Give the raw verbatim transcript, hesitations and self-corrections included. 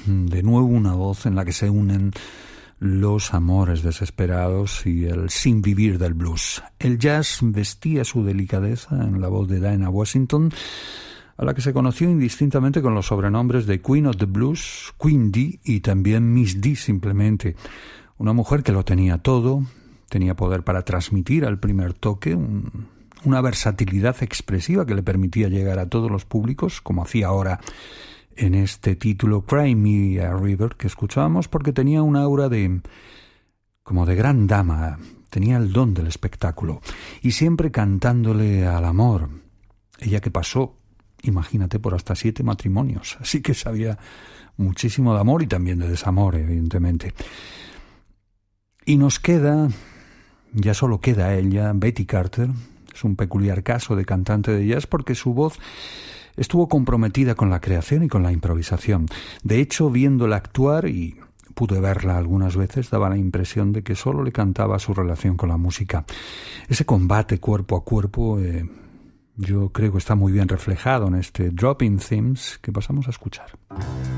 de nuevo una voz en la que se unen los amores desesperados y el sin vivir del blues. El jazz vestía su delicadeza en la voz de Dinah Washington, a la que se conoció indistintamente con los sobrenombres de Queen of the Blues, Queen D y también Miss D simplemente. Una mujer que lo tenía todo, tenía poder para transmitir al primer toque, un, una versatilidad expresiva que le permitía llegar a todos los públicos, como hacía ahora en este título Cry Me a River que escuchábamos, porque tenía un aura de como de gran dama, tenía el don del espectáculo y siempre cantándole al amor. Ella que pasó, imagínate, por hasta siete matrimonios, así que sabía muchísimo de amor y también de desamor, evidentemente. Y nos queda, ya solo queda ella, Betty Carter. Es un peculiar caso de cantante de jazz porque su voz estuvo comprometida con la creación y con la improvisación. De hecho, viéndola actuar, y pude verla algunas veces, daba la impresión de que solo le cantaba su relación con la música. Ese combate cuerpo a cuerpo, eh, yo creo que está muy bien reflejado en este Dropping Themes que pasamos a escuchar.